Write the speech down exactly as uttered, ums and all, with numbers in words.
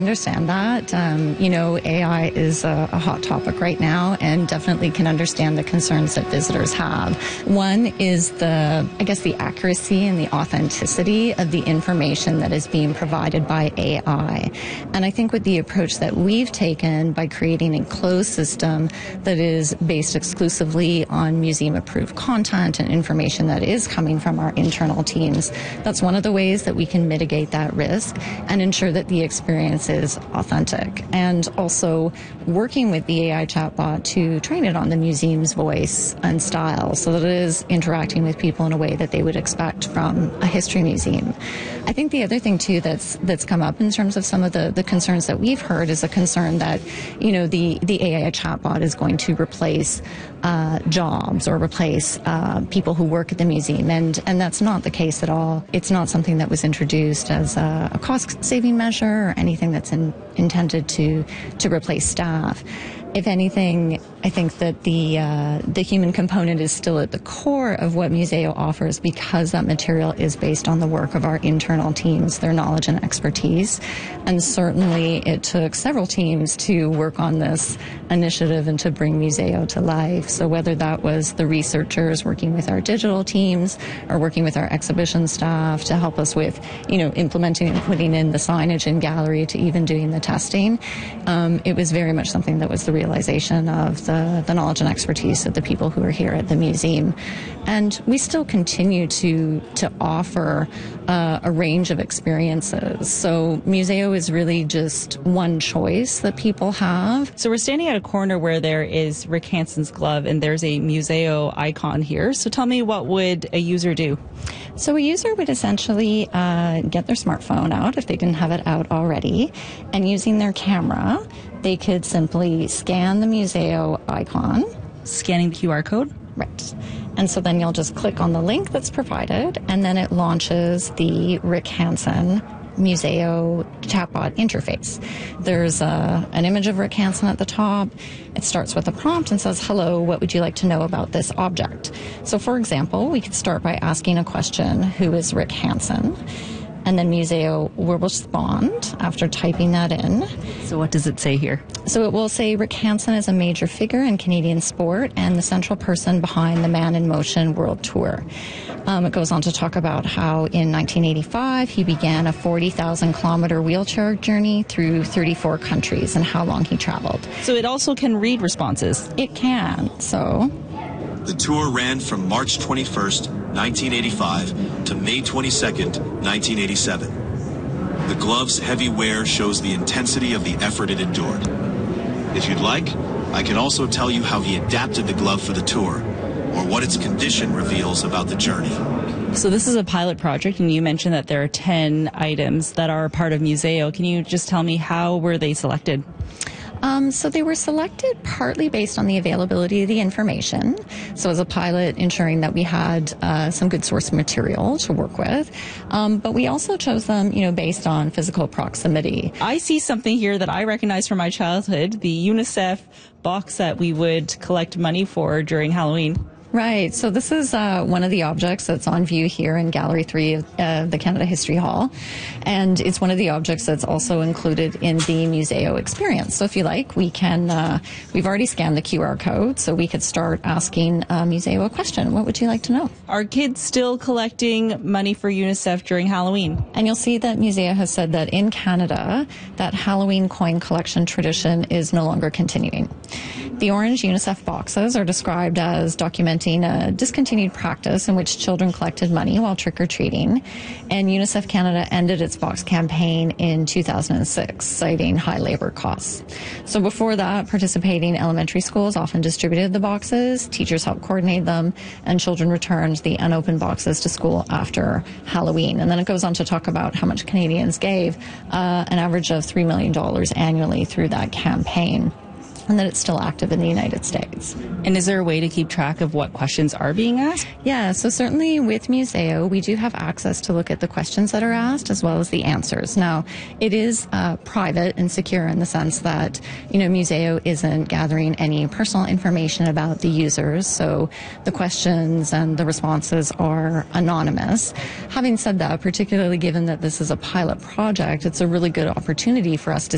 Understand that. Um, you know, A I is a, a hot topic right now and definitely can understand the concerns that visitors have. One is the, I guess, the accuracy and the authenticity of the information that is being provided by A I. And I think with the approach that we've taken by creating a closed system that is based exclusively on museum-approved content and information that is coming from our internal teams, that's one of the ways that we can mitigate that risk and ensure that the experience is authentic, and also working with the A I chatbot to train it on the museum's voice and style so that it is interacting with people in a way that they would expect from a history museum. I think the other thing too that's that's come up in terms of some of the, the concerns that we've heard is a concern that, you know, the, the A I chatbot is going to replace uh, jobs or replace uh, people who work at the museum, and, and that's not the case at all. It's not something that was introduced as a, a cost-saving measure or anything that's in, intended to to replace staff. If anything, I think that the uh, the human component is still at the core of what Museo offers, because that material is based on the work of our internal teams, their knowledge and expertise. And certainly it took several teams to work on this initiative and to bring Museo to life. So whether that was the researchers working with our digital teams or working with our exhibition staff to help us with, you know, implementing and putting in the signage in gallery to even doing the testing, um, it was very much something that was the realization of the, the knowledge and expertise of the people who are here at the museum. And we still continue to to offer uh, a range of experiences. So Museo is really just one choice that people have. So we're standing at a corner where there is Rick Hansen's glove and there's a Museo icon here. So tell me, what would a user do? So a user would essentially uh, get their smartphone out if they didn't have it out already, and using their camera, they could simply scan the Museo icon. Scanning the Q R code? Right. And so then you'll just click on the link that's provided, and then it launches the Rick Hansen Museo chatbot interface. There's a, an image of Rick Hansen at the top. It starts with a prompt and says, hello, what would you like to know about this object? So for example, we could start by asking a question, who is Rick Hansen? And then Museo will respond after typing that in. So what does it say here? So it will say Rick Hansen is a major figure in Canadian sport and the central person behind the Man in Motion World Tour. Um, it goes on to talk about how in nineteen eighty-five he began a forty thousand kilometer wheelchair journey through thirty-four countries and how long he traveled. So it also can read responses? It can, so... The tour ran from March twenty-first, nineteen eighty-five to May twenty-second, nineteen eighty-seven. The glove's heavy wear shows the intensity of the effort it endured. If you'd like, I can also tell you how he adapted the glove for the tour, or what its condition reveals about the journey. So this is a pilot project, and you mentioned that there are ten items that are part of Museo. Can you just tell me, how were they selected? Um, so they were selected partly based on the availability of the information. So as a pilot, ensuring that we had uh, some good source material to work with. Um, but we also chose them, you know, based on physical proximity. I see something here that I recognize from my childhood, the UNICEF box that we would collect money for during Halloween. Right. So this is uh, one of the objects that's on view here in Gallery three of uh, the Canada History Hall. And it's one of the objects that's also included in the Museo experience. So if you like, we can, uh, we've already scanned the Q R code, so we could start asking uh, Museo a question. What would you like to know? Are kids still collecting money for UNICEF during Halloween? And you'll see that Museo has said that in Canada, that Halloween coin collection tradition is no longer continuing. The orange UNICEF boxes are described as documenting a discontinued practice in which children collected money while trick-or-treating, and UNICEF Canada ended its box campaign in two thousand six, citing high labor costs. So before that, participating elementary schools often distributed the boxes, teachers helped coordinate them, and children returned the unopened boxes to school after Halloween. And then it goes on to talk about how much Canadians gave, uh, an average of three million dollars annually through that campaign, and that it's still active in the United States. And is there a way to keep track of what questions are being asked? Yeah, so certainly with Museo, we do have access to look at the questions that are asked as well as the answers. Now, it is uh, private and secure in the sense that, you know, Museo isn't gathering any personal information about the users, so the questions and the responses are anonymous. Having said that, particularly given that this is a pilot project, it's a really good opportunity for us to